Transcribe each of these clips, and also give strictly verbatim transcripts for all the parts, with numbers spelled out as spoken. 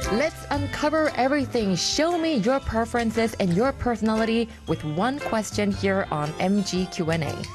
Let's uncover everything. Show me your preferences and your personality with one question here on M G Q and A.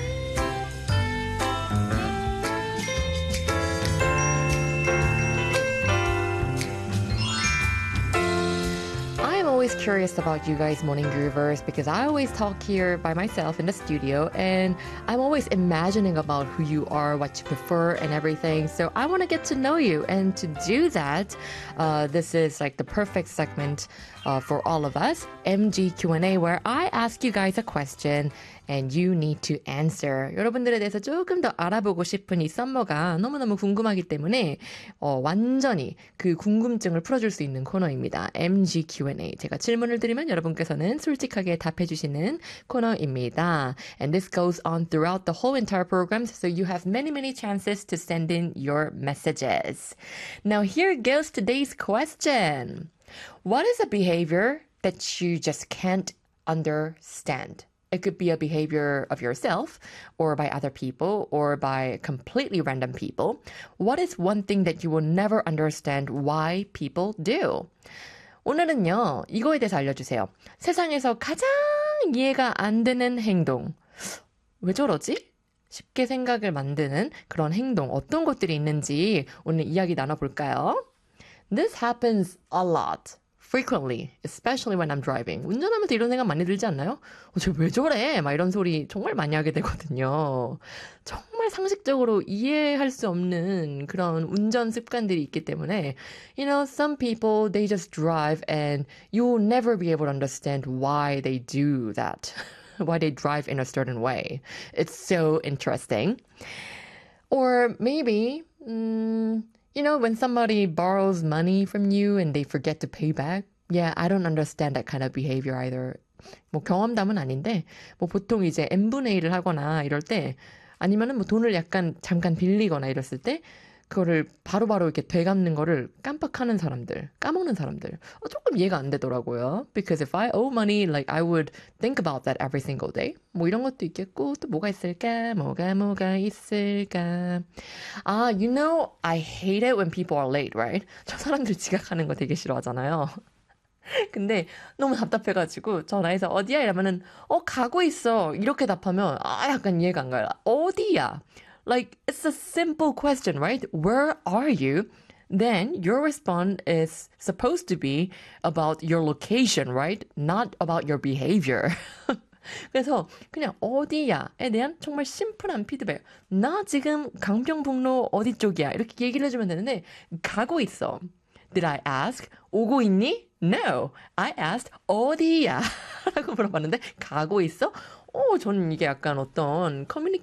I'm always curious about you guys morning groovers because I always talk here by myself in the studio and I'm always imagining about who you are, what you prefer and everything. So I want to get to know you, and to do that, uh, this is like the perfect segment uh, for all of us, M G Q and A, where I ask you guys a question and you need to answer. 여러분들에 대해서 조금 더 알아보고 싶은 이 썸머가 너무너무 궁금하기 때문에 어, 완전히 그 궁금증을 풀어줄 수 있는 코너입니다. M G Q and A. 제가 질문을 드리면 여러분께서는 솔직하게 답해주시는 코너입니다. And this goes on throughout the whole entire program, so you have many, many chances to send in your messages. Now here goes today's question. What is a behavior that you just can't understand? It could be a behavior of yourself or by other people or by completely random people. What is one thing that you will never understand why people do? 오늘은요, 이거에 대해서 알려주세요. 세상에서 가장 이해가 안 되는 행동. 왜 저러지? 쉽게 생각을 만드는 그런 행동, 어떤 것들이 있는지 오늘 이야기 나눠볼까요? This happens a lot. Frequently, especially when I'm driving. 운전하면서 이런 생각 많이 들지 않나요? 어, 쟤 왜 저래? 막 이런 소리 정말 많이 하게 되거든요. 정말 상식적으로 이해할 수 없는 그런 운전 습관들이 있기 때문에, you know, some people, they just drive and you'll never be able to understand why they do that. Why they drive in a certain way. It's so interesting. Or maybe, um, you know, when somebody borrows money from you and they forget to pay back, yeah, I don't understand that kind of behavior either. 뭐 경험담은 아닌데, 뭐 보통 이제 n분의 일을 하거나 이럴 때, 아니면은 뭐 돈을 약간 잠깐 빌리거나 이랬을 때, 그거를 바로바로 이렇게 되갚는 거를 깜빡하는 사람들, 까먹는 사람들, 어, 조금 이해가 안 되더라고요. Because if I owe money, like I would think about that every single day. 뭐 이런 것도 있겠고, 또 뭐가 있을까? 뭐가 뭐가 있을까? 아, you know, I hate it when people are late, right? 저 사람들 지각하는 거 되게 싫어하잖아요. 근데 너무 답답해가지고 전화해서 어디야? 이러면은 어 가고 있어 이렇게 답하면 아 약간 이해가 안 가요. 어디야? Like, it's a simple question, right? Where are you? Then your response is supposed to be about your location, right? Not about your behavior. 그래서 그냥 어디야에 대한 정말 심플한 피드백. 나 지금 강병북로 어디 쪽이야? 이렇게 얘기를 해주면 되는데 가고 있어. Did I ask? 오고 있니? No. I asked 어디야? 라고 물어봤는데 가고 있어? 오, 저는 이게 약간 어떤 커뮤니케이션